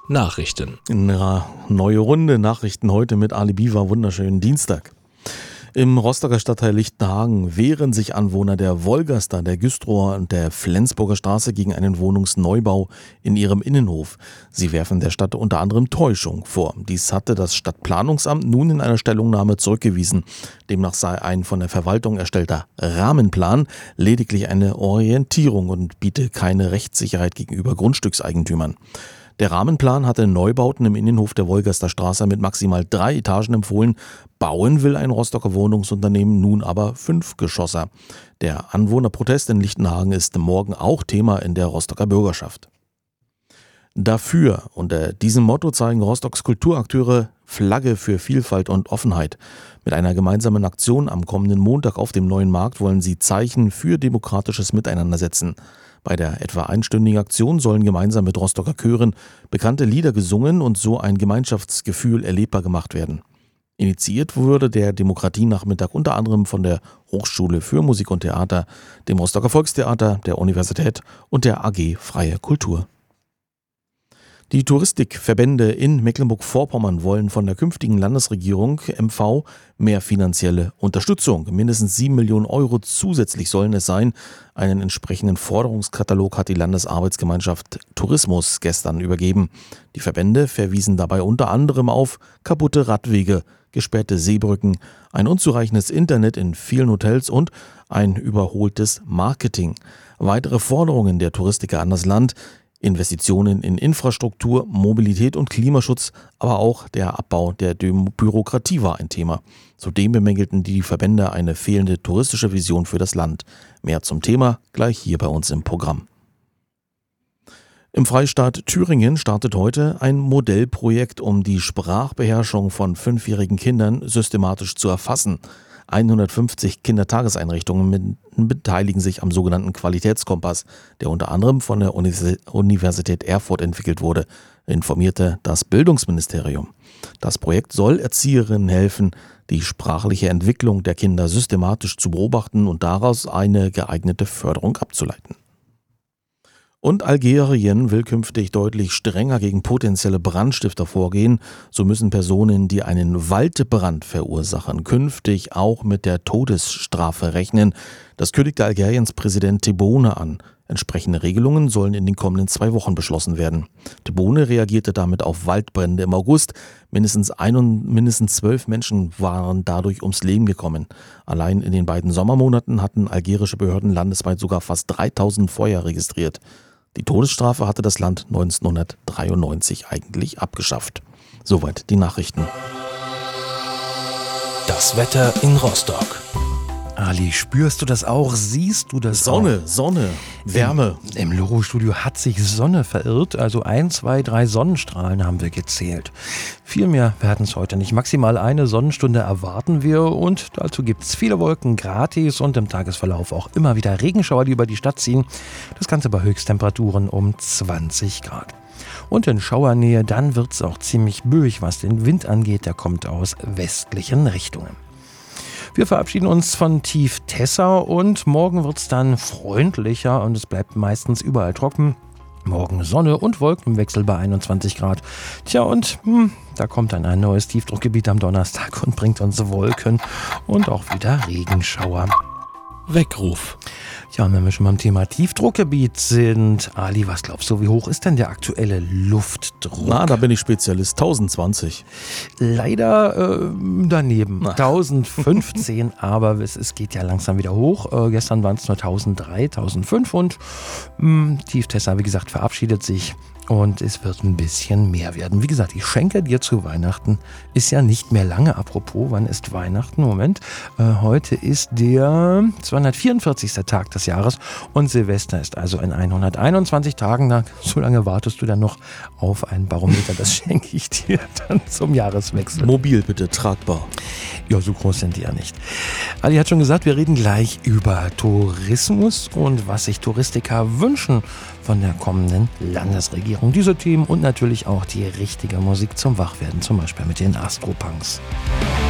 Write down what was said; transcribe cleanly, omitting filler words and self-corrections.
Nachrichten. Eine neue Runde Nachrichten heute mit Ali Biwa. Wunderschönen Dienstag. Im Rostocker Stadtteil Lichtenhagen wehren sich Anwohner der Wolgaster, der Güstrower und der Flensburger Straße gegen einen Wohnungsneubau in ihrem Innenhof. Sie werfen der Stadt unter anderem Täuschung vor. Dies hatte das Stadtplanungsamt nun in einer Stellungnahme zurückgewiesen. Demnach sei ein von der Verwaltung erstellter Rahmenplan lediglich eine Orientierung und biete keine Rechtssicherheit gegenüber Grundstückseigentümern. Der Rahmenplan hatte Neubauten im Innenhof der Wolgaster Straße mit maximal 3 Etagen empfohlen. Bauen will ein Rostocker Wohnungsunternehmen nun aber 5 Geschosser. Der Anwohnerprotest in Lichtenhagen ist morgen auch Thema in der Rostocker Bürgerschaft. Dafür, unter diesem Motto, zeigen Rostocks Kulturakteure Flagge für Vielfalt und Offenheit. Mit einer gemeinsamen Aktion am kommenden Montag auf dem Neuen Markt wollen sie Zeichen für demokratisches Miteinander setzen. Bei der etwa einstündigen Aktion sollen gemeinsam mit Rostocker Chören bekannte Lieder gesungen und so ein Gemeinschaftsgefühl erlebbar gemacht werden. Initiiert wurde der Demokratienachmittag unter anderem von der Hochschule für Musik und Theater, dem Rostocker Volkstheater, der Universität und der AG Freie Kultur. Die Touristikverbände in Mecklenburg-Vorpommern wollen von der künftigen Landesregierung MV mehr finanzielle Unterstützung. Mindestens 7 Millionen Euro zusätzlich sollen es sein. Einen entsprechenden Forderungskatalog hat die Landesarbeitsgemeinschaft Tourismus gestern übergeben. Die Verbände verwiesen dabei unter anderem auf kaputte Radwege, gesperrte Seebrücken, ein unzureichendes Internet in vielen Hotels und ein überholtes Marketing. Weitere Forderungen der Touristiker an das Land: Investitionen in Infrastruktur, Mobilität und Klimaschutz, aber auch der Abbau der Bürokratie war ein Thema. Zudem bemängelten die Verbände eine fehlende touristische Vision für das Land. Mehr zum Thema gleich hier bei uns im Programm. Im Freistaat Thüringen startet heute ein Modellprojekt, um die Sprachbeherrschung von 5-jährigen Kindern systematisch zu erfassen. 150 Kindertageseinrichtungen beteiligen sich am sogenannten Qualitätskompass, der unter anderem von der Universität Erfurt entwickelt wurde, informierte das Bildungsministerium. Das Projekt soll Erzieherinnen helfen, die sprachliche Entwicklung der Kinder systematisch zu beobachten und daraus eine geeignete Förderung abzuleiten. Und Algerien will künftig deutlich strenger gegen potenzielle Brandstifter vorgehen. So müssen Personen, die einen Waldbrand verursachen, künftig auch mit der Todesstrafe rechnen. Das kündigte Algeriens Präsident Tebboune an. Entsprechende Regelungen sollen in den kommenden 2 Wochen beschlossen werden. Tebboune reagierte damit auf Waldbrände im August. Mindestens 12 Menschen waren dadurch ums Leben gekommen. Allein in den beiden Sommermonaten hatten algerische Behörden landesweit sogar fast 3000 Feuer registriert. Die Todesstrafe hatte das Land 1993 eigentlich abgeschafft. Soweit die Nachrichten. Das Wetter in Rostock. Ali, spürst du das auch? Siehst du das auch? Sonne, Wärme. Im Loro-Studio hat sich Sonne verirrt. Also 1, 2, 3 Sonnenstrahlen haben wir gezählt. Viel mehr werden es heute nicht. Maximal eine Sonnenstunde erwarten wir. Und dazu gibt es viele Wolken gratis und im Tagesverlauf auch immer wieder Regenschauer, die über die Stadt ziehen. Das Ganze bei Höchsttemperaturen um 20 Grad. Und in Schauernähe, dann wird es auch ziemlich böig, was den Wind angeht. Der kommt aus westlichen Richtungen. Wir verabschieden uns von Tief Tessa und morgen wird es dann freundlicher und es bleibt meistens überall trocken. Morgen Sonne und Wolkenwechsel bei 21 Grad. Tja, und da kommt dann ein neues Tiefdruckgebiet am Donnerstag und bringt uns Wolken und auch wieder Regenschauer. Weckruf. Ja, und wenn wir schon beim Thema Tiefdruckgebiet sind, Ali, was glaubst du, wie hoch ist denn der aktuelle Luftdruck? Na, da bin ich Spezialist. 1020. Leider daneben. 1015, aber es geht ja langsam wieder hoch. Gestern waren es nur 1003, 1005 und Tief Tessa, wie gesagt, verabschiedet sich. Und es wird ein bisschen mehr werden. Wie gesagt, ich schenke dir zu Weihnachten. Ist ja nicht mehr lange. Apropos, wann ist Weihnachten? Moment. Heute ist der 244. Tag des Jahres. Und Silvester ist also in 121 Tagen. So lange wartest du dann noch auf ein Barometer. Das schenke ich dir dann zum Jahreswechsel. Mobil bitte, tragbar. Ja, so groß sind die ja nicht. Ali hat schon gesagt, wir reden gleich über Tourismus und was sich Touristiker wünschen von der kommenden Landesregierung. Diese Themen und natürlich auch die richtige Musik zum Wachwerden, zum Beispiel mit den Astropunks.